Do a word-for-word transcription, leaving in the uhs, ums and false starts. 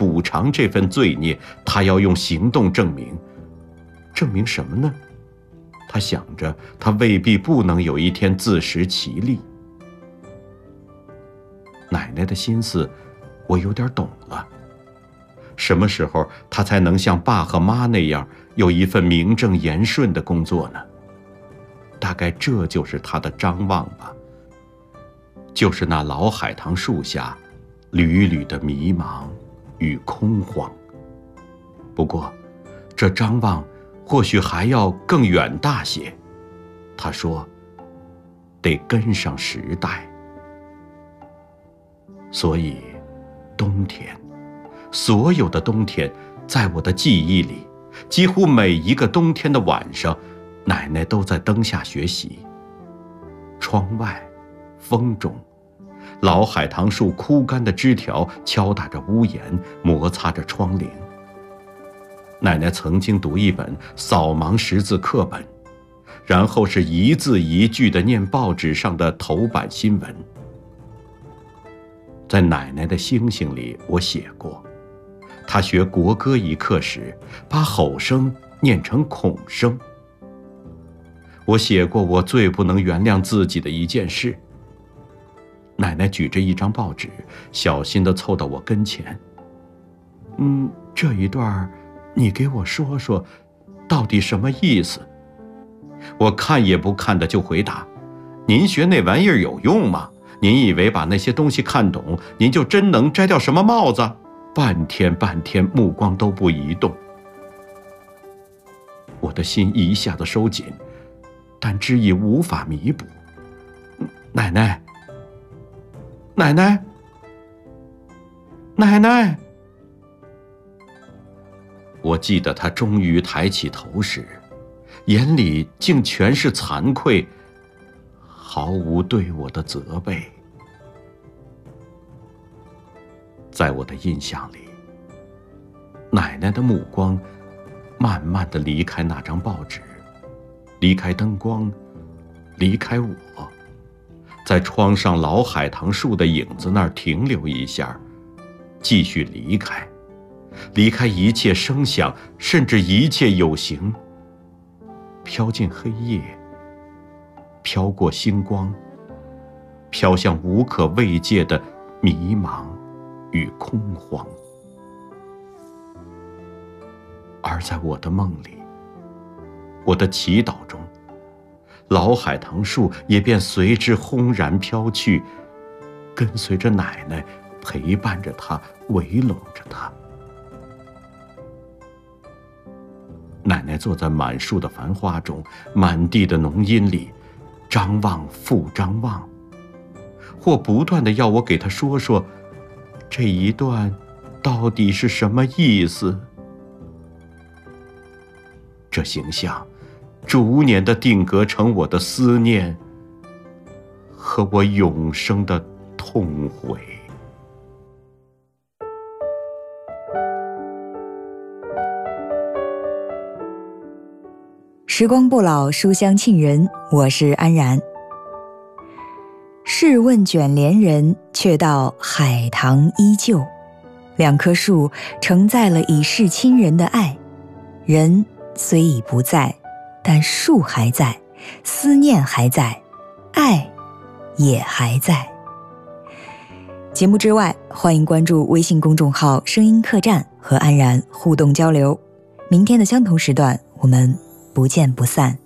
补偿这份罪孽，他要用行动证明。证明什么呢？他想着，他未必不能有一天自食其力。奶奶的心思，我有点懂了。什么时候他才能像爸和妈那样有一份名正言顺的工作呢？大概这就是他的张望吧，就是那老海棠树下缕缕的迷茫与空荒。不过这张望或许还要更远大些。他说得跟上时代。所以冬天，所有的冬天，在我的记忆里，几乎每一个冬天的晚上，奶奶都在灯下学习。窗外，风中，老海棠树枯干的枝条敲打着屋檐，摩擦着窗棂。奶奶曾经读一本扫盲识字课本，然后是一字一句地念报纸上的头版新闻。在奶奶的星星里，我写过，她学国歌一课时，把吼声念成孔声。我写过我最不能原谅自己的一件事。奶奶举着一张报纸，小心地凑到我跟前。嗯，这一段你给我说说，到底什么意思？我看也不看的就回答：您学那玩意儿有用吗？您以为把那些东西看懂，您就真能摘掉什么帽子？半天半天，目光都不移动。我的心一下子收紧，但知已无法弥补。奶奶，奶奶，奶奶！我记得他终于抬起头时，眼里竟全是惭愧，毫无对我的责备。在我的印象里，奶奶的目光慢慢地离开那张报纸，离开灯光，离开我，在窗上老海棠树的影子那儿停留一下，继续离开，离开一切声响，甚至一切有形，飘进黑夜，飘过星光，飘向无可慰藉的迷茫与空荒。而在我的梦里，我的祈祷中，老海棠树也便随之轰然飘去，跟随着奶奶，陪伴着她，围拢着她。奶奶坐在满树的繁花中，满地的浓荫里，张望复张望，或不断地要我给她说说这一段到底是什么意思。这形象逐年地定格成我的思念和我永生的痛悔。 时光不老，书香沁人，我是安然。试问卷帘人，却道海棠依旧。两棵树承载了已逝亲人的爱，人虽已不在，但树还在，思念还在，爱也还在。节目之外，欢迎关注微信公众号声音客栈和安然互动交流。明天的相同时段，我们不见不散。